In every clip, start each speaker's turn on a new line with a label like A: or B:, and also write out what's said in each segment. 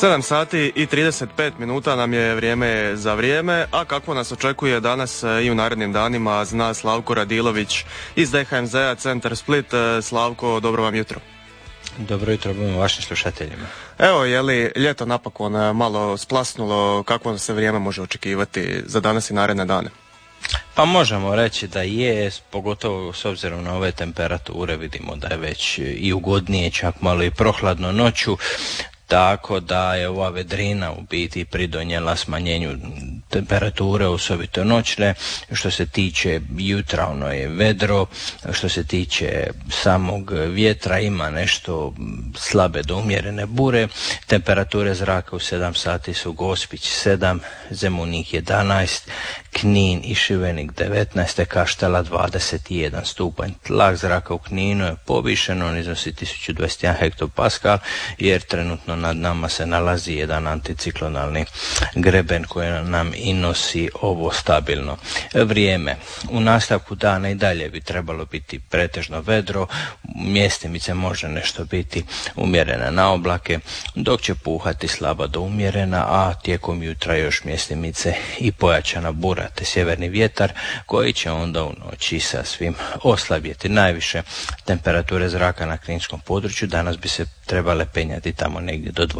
A: 7 sati i 35 minuta nam je vrijeme za vrijeme, a kako nas očekuje danas i u narednim danima zna Slavko Radilović iz DHMZ-a Centar Split. Slavko, dobro vam jutro.
B: Dobro jutro vašim slušateljima.
A: Evo, je li ljeto napokon malo splasnulo, kako se vrijeme može očekivati za danas i naredne dane?
B: Pa možemo reći da je, pogotovo s obzirom na ove temperature, vidimo da je već i ugodnije, čak malo i prohladno noću. Tako da je ova vedrina u biti pridonijela smanjenju temperature, osobito noćne. Što se tiče jutra, ono je vedro. Što se tiče samog vjetra, ima nešto slabe do umjerene bure. Temperature zraka u 7 sati su Gospić 7, Zemunik 11, Knin i Šibenik 19, Kaštela 21 stupanj. Tlak zraka u Kninu je povišen, on iznosi 1021 hektopaskal, jer trenutno nad nama se nalazi jedan anticiklonalni greben koji nam i nosi ovo stabilno vrijeme. U nastavku dana i dalje bi trebalo biti pretežno vedro, mjestimice može nešto biti umjerena na oblake, dok će puhati slaba do umjerena, a tijekom jutra još mjestimice i pojačana bura te sjeverni vjetar koji će onda u noći sa svim oslabjeti. Najviše temperature zraka na kninskom području danas bi se trebale penjati tamo negdje do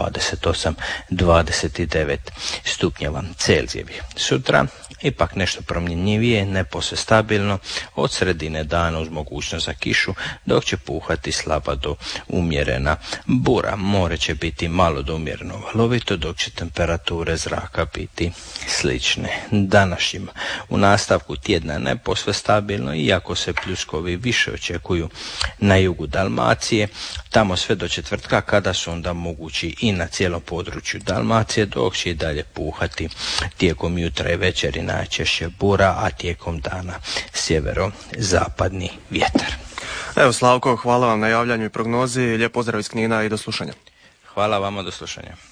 B: 28-29 stupnjeva Celzijevih. Sutra ipak nešto promjenjivije, ne posve stabilno, od sredine dana uz mogućnost za kišu, dok će puhati slaba do umjerena bura. More će biti malo do umjereno valovito, dok će temperature zraka biti slične današnjima. U nastavku tjedna ne posve stabilno, iako se pljuskovi više očekuju na jugu Dalmacije, tamo sve do četvrtka, kada su onda mogući i na cijelom području Dalmacije, dok će i dalje puhati tijekom jutra i večeri najčešće bura, a tijekom dana sjeverozapadni vjetar.
A: Evo Slavko, hvala vam na javljanju i prognozi, lijep pozdrav iz Knina i do slušanja.
B: Hvala vama, do slušanja.